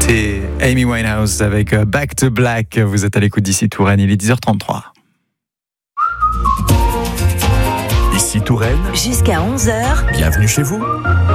C'était Amy Winehouse avec Back to Black. Vous êtes à l'écoute d'ici Touraine, il est 10h33. Ici Touraine, jusqu'à 11h. Bienvenue chez vous.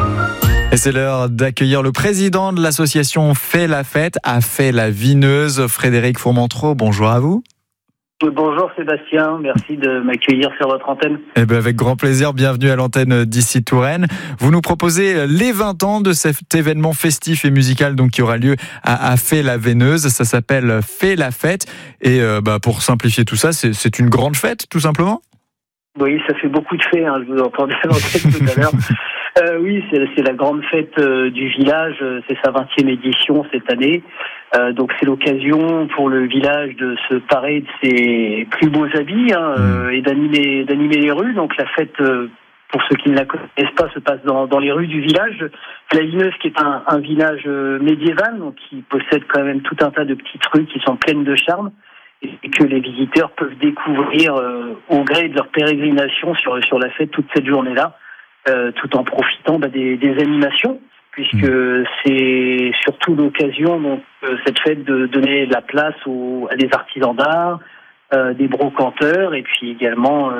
Et c'est l'heure d'accueillir le président de l'association Fais la Fête à Fay-la-Vineuse, Frédéric Fourmentreau. Bonjour à vous. Bonjour Sébastien, merci de m'accueillir sur votre antenne. Eh bien, avec grand plaisir, bienvenue à l'antenne d'ici Touraine. Vous nous proposez les 20 ans de cet événement festif et musical donc, qui aura lieu à Fay-la-Vineuse. Ça s'appelle Fais la Fête. Et pour simplifier tout ça, c'est une grande fête tout simplement. Oui, ça fait beaucoup de fêtes, je vous entendais à l'antenne tout à l'heure. Oui, c'est la grande fête du village, c'est sa 20e édition cette année. Donc c'est l'occasion pour le village de se parer de ses plus beaux habits et d'animer les rues. Donc la fête, pour ceux qui ne la connaissent pas, se passe dans les rues du village. La Vineuse qui est un village médiéval, donc qui possède quand même tout un tas de petites rues qui sont pleines de charme et que les visiteurs peuvent découvrir au gré de leur pérégrination sur la fête toute cette journée-là, tout en profitant des animations, puisque c'est surtout l'occasion, donc, cette fête, de donner la place à des artisans d'art, des brocanteurs, et puis également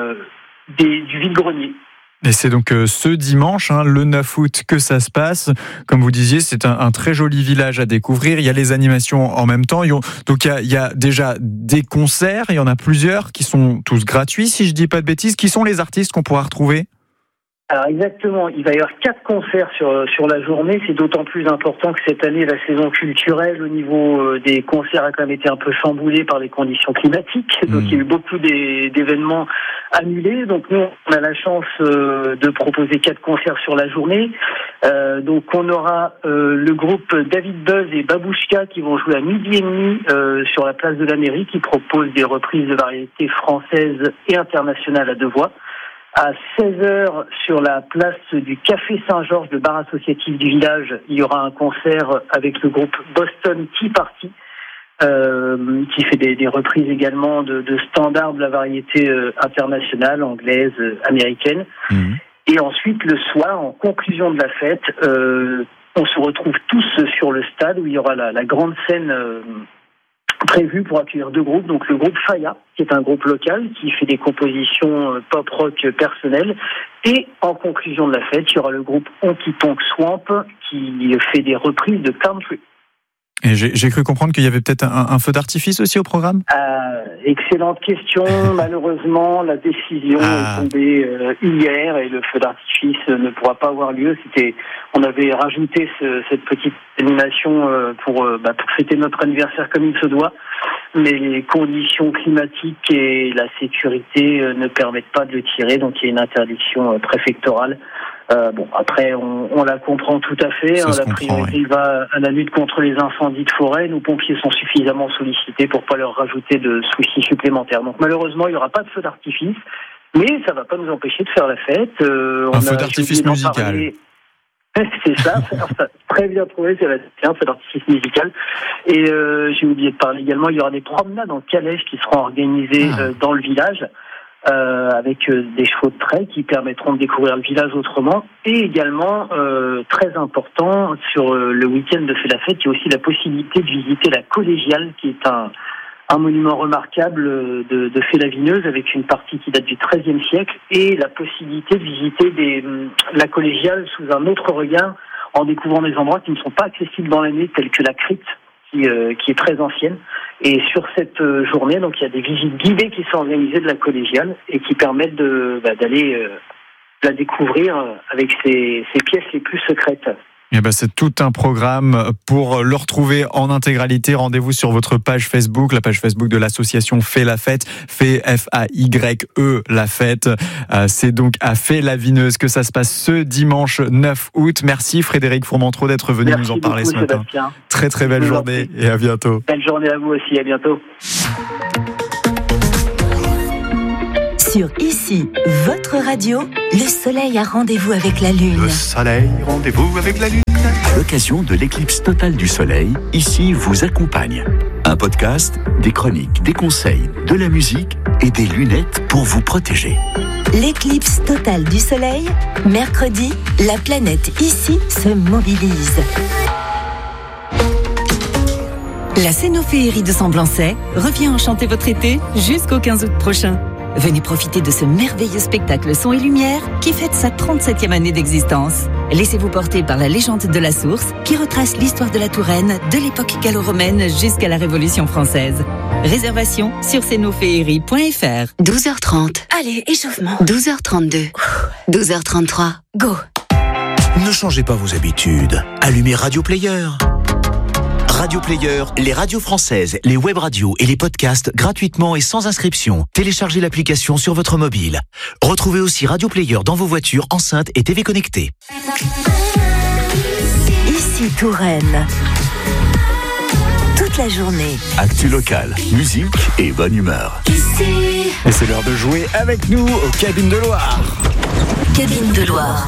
du vide-grenier. Et c'est donc ce dimanche, le 9 août, que ça se passe. Comme vous disiez, c'est un très joli village à découvrir. Il y a les animations en même temps. Donc il y a déjà des concerts, il y en a plusieurs qui sont tous gratuits, si je dis pas de bêtises. Qui sont les artistes qu'on pourra retrouver ? Alors exactement, il va y avoir 4 concerts sur la journée. C'est d'autant plus important que cette année, la saison culturelle au niveau des concerts a quand même été un peu chamboulée par les conditions climatiques. Donc il y a eu beaucoup d'événements annulés. Donc nous, on a la chance de proposer 4 concerts sur la journée. Donc on aura le groupe David Buzz et Babouchka qui vont jouer à 12h30 sur la place de la mairie, qui propose des reprises de variétés françaises et internationales à 2 voix. À 16h, sur la place du Café Saint-Georges, le bar associatif du village, il y aura un concert avec le groupe Boston Tea Party, qui fait des reprises également de standards de la variété internationale, anglaise, américaine. Et ensuite, le soir, en conclusion de la fête, on se retrouve tous sur le stade où il y aura la grande scène prévu pour accueillir 2 groupes, donc le groupe Faya, qui est un groupe local qui fait des compositions pop-rock personnelles, et en conclusion de la fête, il y aura le groupe Honky Tonk Swamp qui fait des reprises de country. Et j'ai cru comprendre qu'il y avait peut-être un feu d'artifice aussi au programme. Excellente question. Malheureusement, la décision est tombée hier et le feu d'artifice ne pourra pas avoir lieu. On avait rajouté cette petite animation pour fêter notre anniversaire comme il se doit, mais les conditions climatiques et la sécurité ne permettent pas de le tirer, donc il y a une interdiction préfectorale. Après, on la comprend tout à fait. La priorité va à la lutte contre les incendies de forêt. Nos pompiers sont suffisamment sollicités pour pas leur rajouter de soucis supplémentaires. Donc malheureusement, il n'y aura pas de feu d'artifice, mais ça va pas nous empêcher de faire la fête. Un feu d'artifice musical. C'est ça, très bien trouvé, c'est un feu d'artifice musical. Et j'ai oublié de parler également, il y aura des promenades en calèche qui seront organisées dans le village. Avec des chevaux de trait qui permettront de découvrir le village autrement, et également très important sur le week-end de Fais la Fête, il y a aussi la possibilité de visiter la collégiale, qui est un monument remarquable de Fay-la-Vineuse, avec une partie qui date du XIIIe siècle, et la possibilité de visiter la collégiale sous un autre regard, en découvrant des endroits qui ne sont pas accessibles dans l'année, tels que la crypte, qui est très ancienne. Et sur cette journée, donc il y a des visites guidées qui sont organisées de la collégiale et qui permettent d'aller la découvrir avec ses pièces les plus secrètes. C'est tout un programme. Pour le retrouver en intégralité, rendez-vous sur votre page Facebook, la page Facebook de l'association Fais la Fête, F-A-Y-E, la fête. C'est donc à Fay-la-Vineuse que ça se passe ce dimanche 9 août. Merci Frédéric Fourmentreau d'être venu nous en parler ce matin. Sébastien. Très très belle journée et à bientôt. Belle journée à vous aussi, à bientôt. Sur Ici, votre radio, le soleil a rendez-vous avec la lune. Le soleil, rendez-vous avec la lune. À l'occasion de l'éclipse totale du soleil, Ici vous accompagne. Un podcast, des chroniques, des conseils, de la musique et des lunettes pour vous protéger. L'éclipse totale du soleil, mercredi, la planète Ici se mobilise. La Cénoféerie de Semblançay revient enchanter votre été jusqu'au 15 août prochain. Venez profiter de ce merveilleux spectacle son et lumière qui fête sa 37e année d'existence. Laissez-vous porter par la légende de la source qui retrace l'histoire de la Touraine de l'époque gallo-romaine jusqu'à la Révolution française. Réservation sur cénoféerie.fr. 12h30. Allez, échauffement. 12h32. 12h33. Go. Ne changez pas vos habitudes. Allumez Radio Player. Radio Player, les radios françaises, les web radios et les podcasts gratuitement et sans inscription. Téléchargez l'application sur votre mobile. Retrouvez aussi Radio Player dans vos voitures, enceintes et TV connectées. Ici Touraine. Toute la journée. Actu locale, musique et bonne humeur. Et c'est l'heure de jouer avec nous aux Cabines de Loire. Cabine de Loire.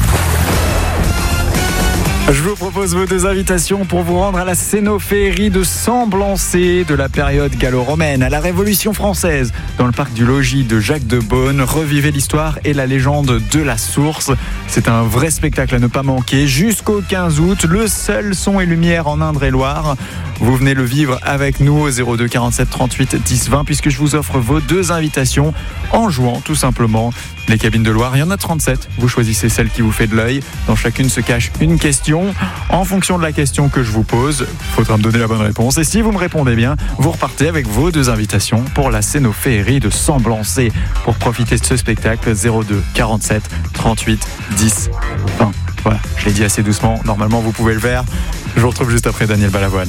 Je vous propose vos 2 invitations pour vous rendre à la Cénoféerie de Semblançay de la période gallo-romaine à la Révolution française. Dans le parc du logis de Jacques de Beaune, revivez l'histoire et la légende de la source. C'est un vrai spectacle à ne pas manquer jusqu'au 15 août. Le seul son et lumière en Indre-et-Loire. Vous venez le vivre avec nous au 02 47 38 10 20 puisque je vous offre vos 2 invitations en jouant tout simplement. Les Cabines de Loire, il y en a 37. Vous choisissez celle qui vous fait de l'œil. Dans chacune se cache une question. En fonction de la question que je vous pose, il faudra me donner la bonne réponse. Et si vous me répondez bien, vous repartez avec vos 2 invitations pour la Cénoféerie de Semblançay. Pour profiter de ce spectacle, 02 47 38 10 20. Voilà, je l'ai dit assez doucement. Normalement, vous pouvez le faire. Je vous retrouve juste après Daniel Balavoine.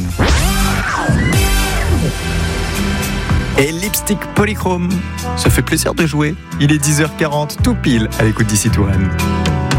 Et Lipstick Polychrome, ça fait plaisir de jouer. Il est 10h40, tout pile à l'écoute d'ici Touraine.